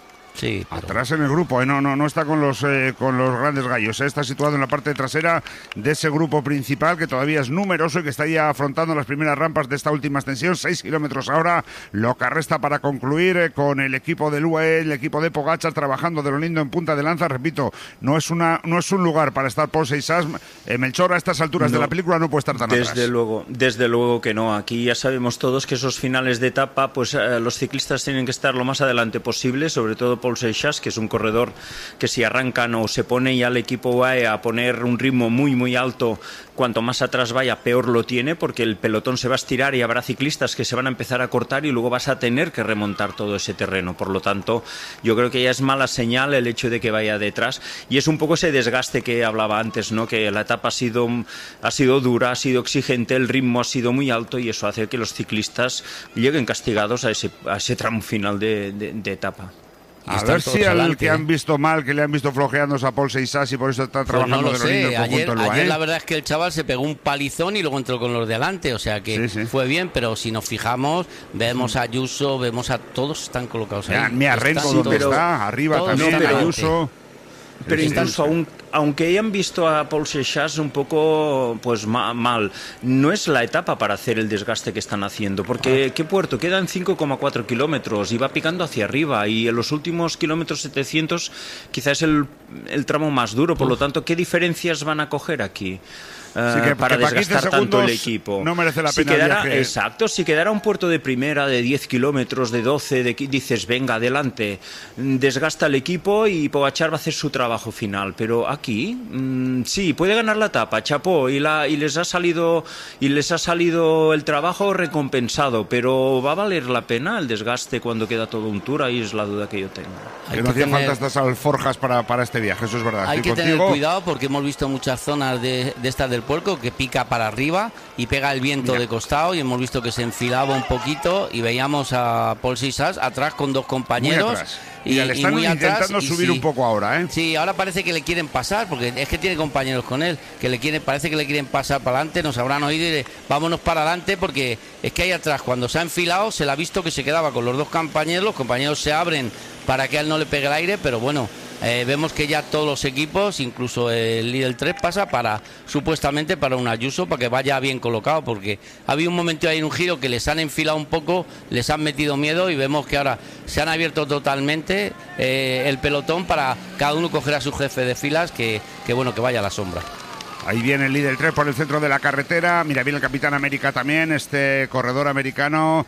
Sí, pero... atrás en el grupo, no está con los grandes gallos, está situado en la parte trasera de ese grupo principal que todavía es numeroso y que está ya afrontando las primeras rampas de esta última extensión, 6 kilómetros ahora, lo que resta para concluir con el equipo del UAE, el equipo de Pogačar trabajando de lo lindo en punta de lanza. Repito, no es un lugar para estar Paul Seixas. Melchor, a estas alturas de la película no puede estar tan atrás. Desde luego que no. Aquí ya sabemos todos que esos finales de etapa, pues los ciclistas tienen que estar lo más adelante posible, sobre todo Paul Seixas, que es un corredor que si arrancan o se pone ya el equipo UAE a poner un ritmo muy muy alto, cuanto más atrás vaya peor lo tiene, porque el pelotón se va a estirar y habrá ciclistas que se van a empezar a cortar y luego vas a tener que remontar todo ese terreno. Por lo tanto, yo creo que ya es mala señal el hecho de que vaya detrás, y es un poco ese desgaste que hablaba antes, ¿no? Que la etapa ha sido dura, ha sido exigente, el ritmo ha sido muy alto, y eso hace que los ciclistas lleguen castigados a ese tramo final de etapa. A ver si al que han visto mal, que le han visto flojeándose a Paul Seixas y por eso está trabajando pues no lo de lo lindo el conjunto del UAE. Ayer la verdad es que el chaval se pegó un palizón y luego entró con los de adelante, o sea que fue bien, pero si nos fijamos, vemos a Ayuso, vemos a todos están colocados ahí. Mira Renko donde está, arriba también Ayuso. Pero incluso aunque hayan visto a Paul Seixas un poco pues mal, no es la etapa para hacer el desgaste que están haciendo, porque ¿qué puerto? Quedan 5,4 kilómetros y va picando hacia arriba, y en los últimos kilómetros 700 quizás es el tramo más duro, por lo tanto, ¿qué diferencias van a coger aquí? Para desgastar tanto el equipo. No merece la pena el viaje. Exacto, si quedara un puerto de primera de 10 kilómetros, de 12, dices, venga, adelante, desgasta el equipo y Pogačar va a hacer su trabajo final. Pero aquí, sí, puede ganar la etapa, chapó, y les ha salido el trabajo recompensado, pero ¿va a valer la pena el desgaste cuando queda todo un Tour? Ahí es la duda que yo tengo. Que no hacía falta estas alforjas para este viaje, eso es verdad. Hay que tener cuidado porque hemos visto muchas zonas de estas del puerco que pica para arriba y pega el viento de costado, y hemos visto que se enfilaba un poquito y veíamos a Paul Seixas atrás con dos compañeros. Y le están intentando subir un poco ahora, Sí, ahora parece que le quieren pasar, porque es que tiene compañeros con él, parece que le quieren pasar para adelante, nos habrán oído y vámonos para adelante, porque es que ahí atrás, cuando se ha enfilado, se le ha visto que se quedaba con los dos compañeros, los compañeros se abren para que a él no le pegue el aire, pero bueno, vemos que ya todos los equipos, incluso el Lidl 3, pasa supuestamente para un Ayuso, para que vaya bien colocado, porque había un momento ahí en un giro que les han enfilado un poco, les han metido miedo, y vemos que ahora se han abierto totalmente el pelotón para cada uno coger a su jefe de filas, que bueno, que vaya a la sombra. Ahí viene el líder 3 por el centro de la carretera. Mira, viene el Capitán América también, este corredor americano,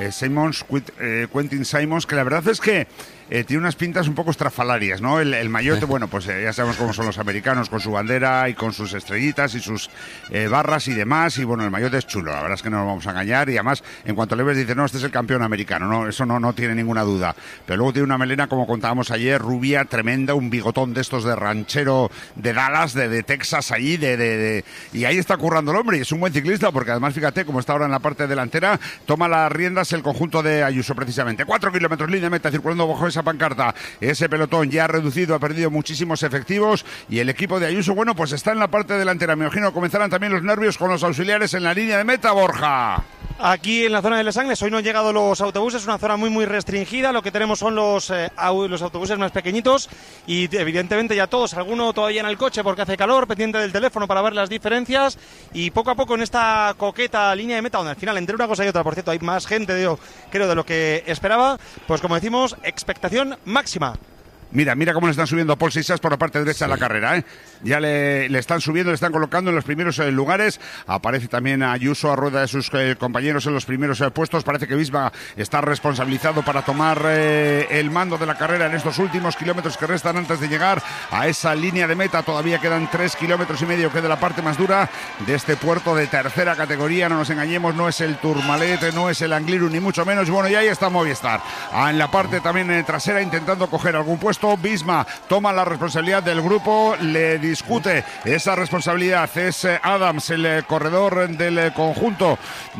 Quentin Simons, que la verdad es que tiene unas pintas un poco estrafalarias, ¿no? El maillot, bueno, pues ya sabemos cómo son los americanos, con su bandera y con sus estrellitas y sus barras y demás, y bueno, el maillot es chulo, la verdad es que no nos vamos a engañar, y además, en cuanto le ves, dices, no, este es el campeón americano, no, eso no tiene ninguna duda, pero luego tiene una melena, como contábamos ayer, rubia, tremenda, un bigotón de estos de ranchero de Dallas, de Texas, allí, y ahí está currando el hombre, y es un buen ciclista, porque además, fíjate, como está ahora en la parte delantera, toma las riendas el conjunto de Ayuso, precisamente, 4 kilómetros, línea de meta, circulando bajo esa pancarta, ese pelotón ya ha reducido, ha perdido muchísimos efectivos, y el equipo de Ayuso, bueno, pues está en la parte delantera. Me imagino comenzarán también los nervios con los auxiliares en la línea de meta, Borja. Aquí en la zona de Les Angles hoy no han llegado los autobuses, es una zona muy muy restringida, lo que tenemos son los autobuses más pequeñitos, y evidentemente ya todos, alguno todavía en el coche porque hace calor, pendiente del teléfono para ver las diferencias, y poco a poco en esta coqueta línea de meta, donde al final entre una cosa y otra, por cierto, hay más gente, creo, de lo que esperaba, pues como decimos, expectación máxima. Mira cómo le están subiendo a Paul Sisas por la parte derecha de la carrera, ¿eh? Ya le están subiendo, le están colocando en los primeros lugares. Aparece también Ayuso a rueda de sus compañeros en los primeros puestos. Parece que Visma está responsabilizado para tomar el mando de la carrera en estos últimos kilómetros que restan antes de llegar a esa línea de meta. Todavía quedan 3,5 kilómetros, que de la parte más dura de este puerto de tercera categoría. No nos engañemos, no es el Tourmalet, no es el Angliru, ni mucho menos. Bueno, y ahí está Movistar. En la parte también trasera intentando coger algún puesto. Visma toma la responsabilidad del grupo, le discute esa responsabilidad. Es Adams, el corredor del conjunto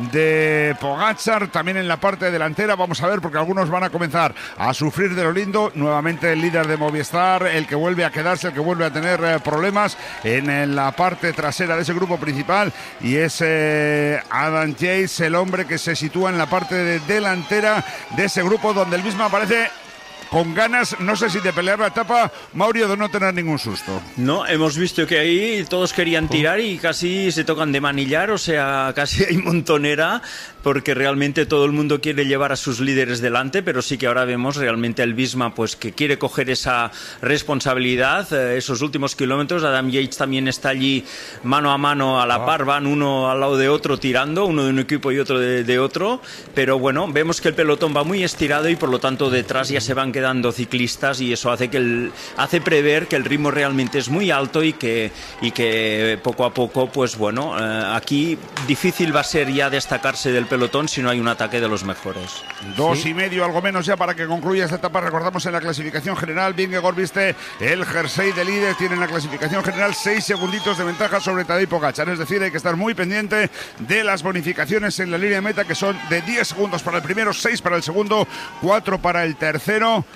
de Pogačar. También en la parte delantera, vamos a ver, porque algunos van a comenzar a sufrir de lo lindo. Nuevamente el líder de Movistar, el que vuelve a quedarse, el que vuelve a tener problemas en la parte trasera de ese grupo principal, y es Adam Yates, el hombre que se sitúa en la parte delantera de ese grupo, donde el mismo aparece con ganas, no sé si de pelear la etapa, Mauricio, de no tener ningún susto. No, hemos visto que ahí todos querían tirar y casi se tocan de manillar, o sea, casi hay montonera, porque realmente todo el mundo quiere llevar a sus líderes delante, pero sí que ahora vemos realmente el Visma pues que quiere coger esa responsabilidad. Esos últimos kilómetros, Adam Yates también está allí mano a mano a la par, van uno al lado de otro tirando, uno de un equipo y otro de otro, pero bueno, vemos que el pelotón va muy estirado y por lo tanto detrás ya se van quedando ciclistas, y eso hace hace prever que el ritmo realmente es muy alto y que poco a poco, pues bueno, aquí difícil va a ser ya destacarse del pelotón si no hay un ataque de los mejores. 2,5, algo menos ya para que concluya esta etapa. Recordamos en la clasificación general, Vingegaard viste el jersey de líder, tiene en la clasificación general 6 segunditos de ventaja sobre Tadej Pogačar, es decir, hay que estar muy pendiente de las bonificaciones en la línea de meta, que son de 10 segundos para el primero, 6 para el segundo, 4 para el tercero.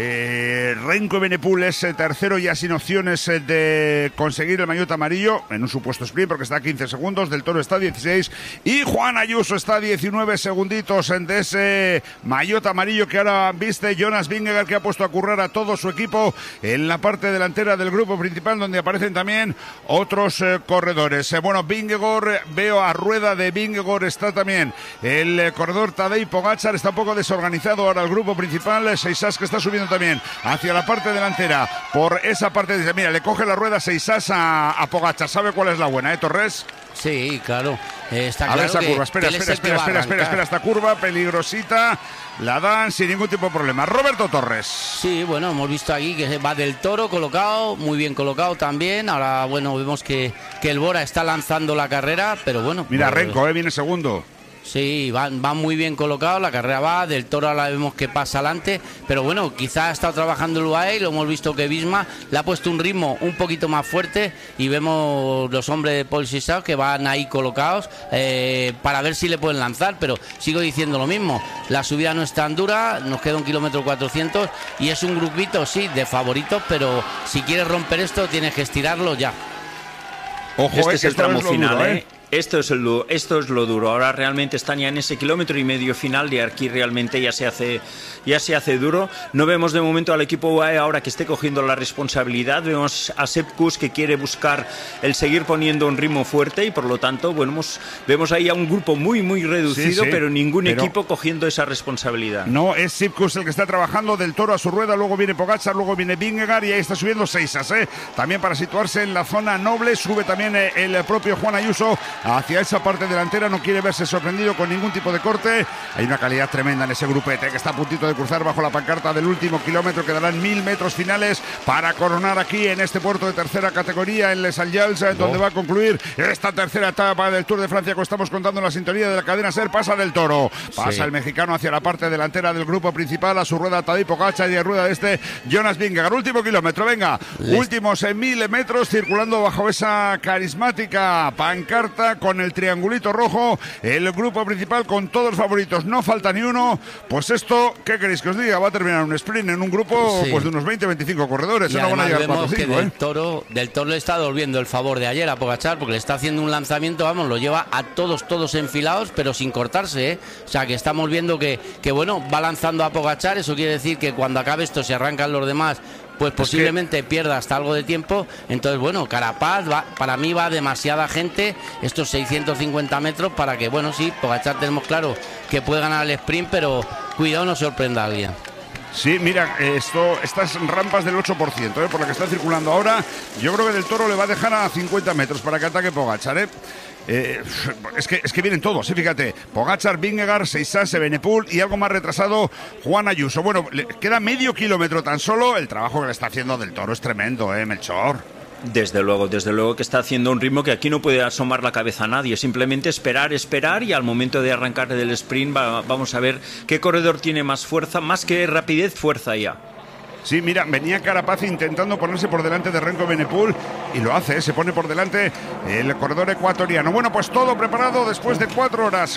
Renko Evenepoel es tercero, ya sin opciones de conseguir el maillot amarillo en un supuesto sprint, porque está a 15 segundos, Del Toro está a 16 y Juan Ayuso está a 19 segunditos de ese maillot amarillo que ahora viste Jonas Vingegaard, que ha puesto a currar a todo su equipo en la parte delantera del grupo principal, donde aparecen también otros corredores. Bueno, Vingegaard, veo a rueda de Vingegaard está también el corredor Tadej Pogačar, está un poco desorganizado ahora el grupo principal. Seisas, que está subiendo también hacia la parte delantera por esa parte, dice, mira, le coge la rueda Seisas a Pogačar. ¿Sabe cuál es la buena, Torres? Sí, claro. Está a ver claro esa curva, espera, esta curva peligrosita, la dan sin ningún tipo de problema. Roberto Torres. Sí, bueno, hemos visto aquí que va Del Toro colocado, muy bien colocado también. Ahora, bueno, vemos que el Bora está lanzando la carrera, pero bueno. Mira, Renko, viene segundo. Sí, van muy bien colocados, la carrera va, Del Toro ahora vemos que pasa adelante, pero bueno, quizás ha estado trabajando el UAE y lo hemos visto que Visma le ha puesto un ritmo un poquito más fuerte, y vemos los hombres de Paul Sisao que van ahí colocados para ver si le pueden lanzar, pero sigo diciendo lo mismo, la subida no es tan dura, nos queda 1,4 kilómetros y es un grupito, sí, de favoritos, pero si quieres romper esto tienes que estirarlo ya. Ojo, este es el tramo final, Esto es lo duro. Ahora realmente están ya en ese 1,5 kilómetros final, y aquí realmente ya se hace duro. No vemos de momento al equipo UAE ahora que esté cogiendo la responsabilidad. Vemos a Sepp Kuss que quiere buscar el seguir poniendo un ritmo fuerte, y por lo tanto, bueno, vemos ahí a un grupo muy reducido, pero ningún equipo cogiendo esa responsabilidad. No, es Sepp Kuss el que está trabajando, Del Toro a su rueda, luego viene Pogačar, luego viene Vingegaard, y ahí está subiendo Seisas, también para situarse en la zona noble. Sube también el propio Juan Ayuso hacia esa parte delantera, no quiere verse sorprendido con ningún tipo de corte. Hay una calidad tremenda en ese grupete que está a puntito de cruzar bajo la pancarta del último kilómetro. Quedarán 1.000 metros finales para coronar aquí en este puerto de tercera categoría en Les Allials, donde va a concluir esta tercera etapa del Tour de Francia que estamos contando en la sintonía de la cadena SER. Pasa Del Toro, pasa el mexicano hacia la parte delantera del grupo principal, a su rueda Tadej Pogačar y a rueda de este Jonas Vingegaard. Último kilómetro, venga, últimos 1.000 metros circulando bajo esa carismática pancarta con el triangulito rojo, el grupo principal con todos los favoritos, no falta ni uno. Pues esto, ¿qué queréis que os diga? Va a terminar un sprint en un grupo pues de unos 20-25 corredores. Y no van a llegar 4 o 5, Del Toro le está devolviendo el favor de ayer a Pogačar, porque le está haciendo un lanzamiento, vamos, lo lleva a todos enfilados, pero sin cortarse, O sea, que estamos viendo que bueno, va lanzando a Pogačar. Eso quiere decir que cuando acabe esto, se arrancan los demás, pues posiblemente pierda hasta algo de tiempo. Entonces, bueno, Carapaz, para mí va demasiada gente, estos 650 metros, para que, bueno, sí, Pogačar tenemos claro que puede ganar el sprint, pero cuidado no sorprenda a alguien. Sí, mira, estas rampas del 8%, por la que está circulando ahora, yo creo que Del Toro le va a dejar a 50 metros para que ataque Pogačar, es que vienen todos, fíjate. Pogačar, Vingegaard, Seisas, Evenepoel y algo más retrasado Juan Ayuso. Bueno, le queda medio kilómetro tan solo. El trabajo que le está haciendo Del Toro es tremendo, Melchor. Desde luego que está haciendo un ritmo que aquí no puede asomar la cabeza a nadie, simplemente esperar y al momento de arrancar del sprint vamos a ver qué corredor tiene más fuerza, más que rapidez, fuerza ya. Sí, mira, venía Carapaz intentando ponerse por delante de Remco Evenepoel y lo hace, se pone por delante el corredor ecuatoriano. Bueno, pues todo preparado después de 4 horas,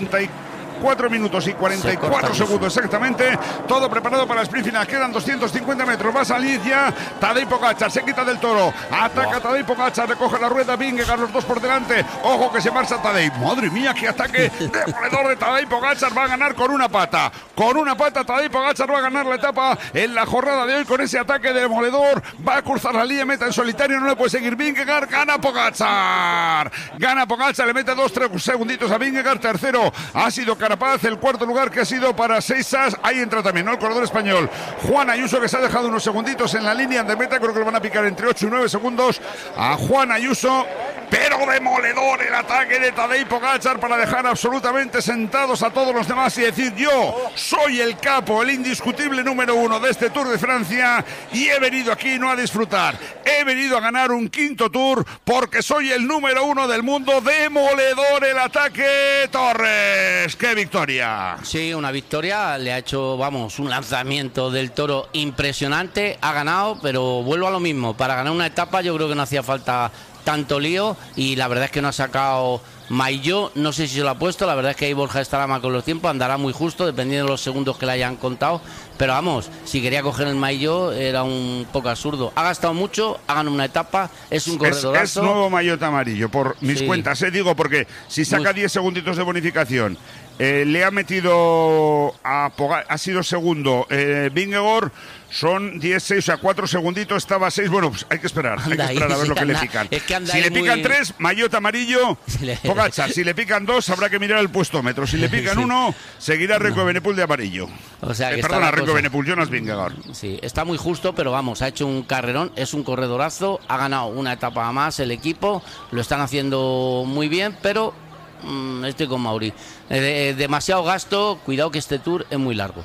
44 minutos y 44 segundos exactamente. Todo preparado para el sprint final. Quedan 250 metros. Va a salir ya Tadej Pogačar. Se quita Del Toro. Ataca Tadej Pogačar. Recoge la rueda. Vingegaard, los dos por delante. Ojo que se marcha Tadej. Madre mía, qué ataque demoledor de Tadej Pogačar. Va a ganar con una pata. Con una pata Tadej Pogačar va a ganar la etapa en la jornada de hoy con ese ataque demoledor. Va a cruzar la línea meta en solitario. No le puede seguir Vingegaard. Gana Pogačar. Gana Pogačar. Le mete 2-3 segunditos a Vingegaard. Tercero ha sido Carapaz, el cuarto lugar que ha sido para Seisas. Ahí entra también, ¿no?, el corredor español Juan Ayuso, que se ha dejado unos segunditos en la línea de meta. Creo que lo van a picar entre 8 y 9 segundos a Juan Ayuso. Pero demoledor el ataque de Tadej Pogačar para dejar absolutamente sentados a todos los demás y decir: yo soy el capo, el indiscutible número 1 de este Tour de Francia y he venido aquí no a disfrutar, he venido a ganar un quinto Tour porque soy el número 1 del mundo. Demoledor el ataque, Torres. ¡Qué victoria! Sí, una victoria. Le ha hecho, un lanzamiento Del Toro impresionante. Ha ganado, pero vuelvo a lo mismo. Para ganar una etapa yo creo que no hacía falta tanto lío y la verdad es que no ha sacado Maillot, no sé si se lo ha puesto, la verdad es que ahí Borja estará mal con los tiempos, andará muy justo dependiendo de los segundos que le hayan contado, pero si quería coger el Maillot era un poco absurdo. Ha gastado mucho, ha ganado una etapa, es un corredorazo. Es nuevo Maillot amarillo, por mis cuentas, digo, porque si saca 10 segunditos de bonificación, le ha metido ha sido segundo Vingegaard, son 16, o sea, 4 segunditos, estaba 6, bueno, pues hay que esperar a ver lo que le pican. Si le pican 3, Maillot amarillo, Pogačar. Si le pican 2, habrá que mirar el puestómetro. Si le pican 1, seguirá Remco Evenepoel de amarillo. O sea, perdona, Remco Evenepoel, Jonas Vingegaard. Sí, está muy justo, pero ha hecho un carrerón, es un corredorazo, ha ganado una etapa más el equipo, lo están haciendo muy bien, pero estoy con Mauri. Demasiado gasto, cuidado que este Tour es muy largo.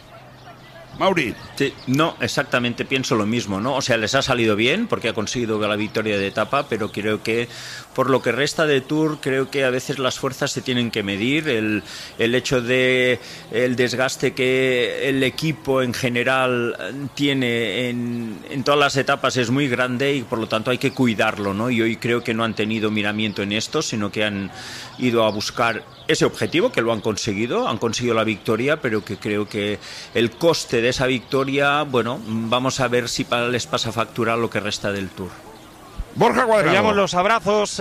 Mauri. Sí, no, exactamente, pienso lo mismo, ¿no? O sea, les ha salido bien porque ha conseguido la victoria de etapa, pero creo que por lo que resta de Tour, creo que a veces las fuerzas se tienen que medir. El hecho de el desgaste que el equipo en general tiene en todas las etapas es muy grande y por lo tanto hay que cuidarlo, ¿no? Y hoy creo que no han tenido miramiento en esto, sino que han ido a buscar ese objetivo, que lo han conseguido la victoria, pero que creo que el coste de esa victoria, vamos a ver si les pasa factura lo que resta del Tour. Borja Cuadrado. Veíamos los abrazos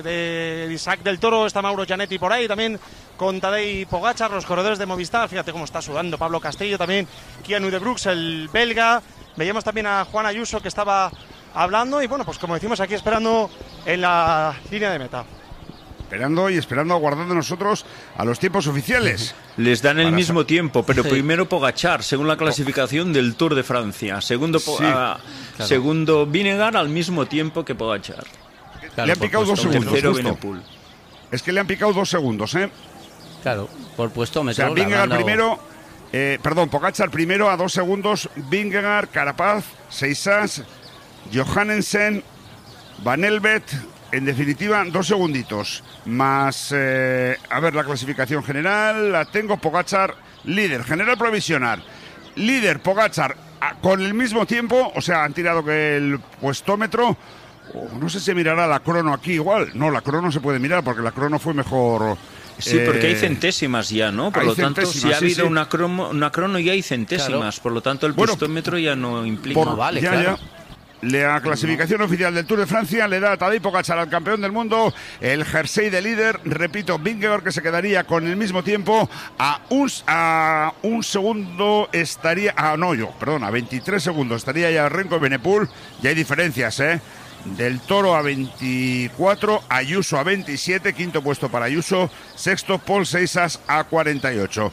de Isaac Del Toro, está Mauro Gianetti por ahí, también con Tadej Pogačar, los corredores de Movistar, fíjate cómo está sudando Pablo Castillo, también Keanu de Brooks, el belga. Veíamos también a Juan Ayuso que estaba hablando y pues como decimos aquí esperando en la línea de meta. Esperando, aguardando nosotros a los tiempos oficiales. Les dan el mismo tiempo, pero primero Pogačar, según la clasificación del Tour de Francia. Segundo Vingegaard al mismo tiempo que Pogačar. Le han picado 2 segundos. Es que le han picado 2 segundos, Claro, por puestómetro. O sea, Vingegaard primero, Pogačar primero a 2 segundos, Vingegaard, Carapaz, Seisas, Johannesen, Van Elbet. En definitiva, 2 segunditos. Más, a ver, la clasificación general la tengo. Pogačar, líder. General provisional. Líder, Pogačar, con el mismo tiempo. O sea, han tirado que el puestómetro. No sé si mirará la crono aquí igual. No, la crono se puede mirar porque la crono fue mejor. Sí, porque hay centésimas ya, ¿no? Por lo tanto, si ha habido una crono ya hay centésimas. Claro. Por lo tanto, el puestómetro ya no implica. Ya. La clasificación oficial del Tour de Francia le da a Tadej Pogačar, al campeón del mundo, el jersey de líder. Repito, Vingegaard, que se quedaría con el mismo tiempo, a un segundo estaría... a 23 segundos estaría ya Remco Evenepoel. Ya hay diferencias, Del Toro a 24, Ayuso a 27, quinto puesto para Ayuso, sexto Paul Seisas a 48.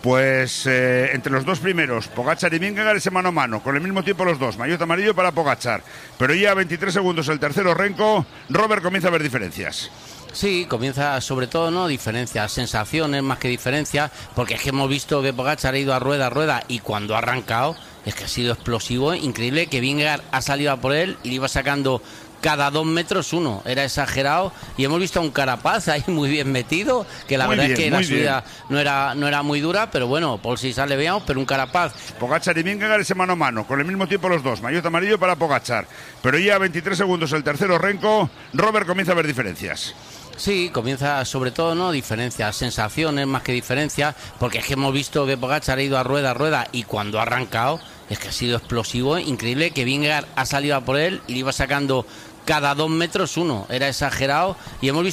Pues entre los dos primeros, Pogačar y Vingegaard, ese mano a mano, con el mismo tiempo los dos, maillot amarillo para Pogačar. Pero ya a 23 segundos el tercero, Renko, Robert comienza a ver diferencias. Sí, comienza sobre todo, ¿no? Diferencias, sensaciones más que diferencias, porque es que hemos visto que Pogačar ha ido a rueda y cuando ha arrancado es que ha sido explosivo, increíble, que Vingegaard ha salido a por él y le iba sacando cada 2 metros uno, era exagerado, y hemos visto a un Carapaz ahí muy bien metido, que la verdad es que la subida no era muy dura, pero bueno, por si sale veamos, pero un Carapaz. Pogačar y Vingegaard ese mano a mano, con el mismo tiempo los dos, maillot amarillo para Pogačar. Pero ya a 23 segundos el tercero, Renko, Robert comienza a ver diferencias. Sí, comienza sobre todo, ¿no? Diferencias, sensaciones más que diferencias, porque es que hemos visto que Pogačar ha ido a rueda y cuando ha arrancado es que ha sido explosivo, increíble, que Vingegaard ha salido a por él y le iba sacando cada 2 metros uno, era exagerado, y hemos visto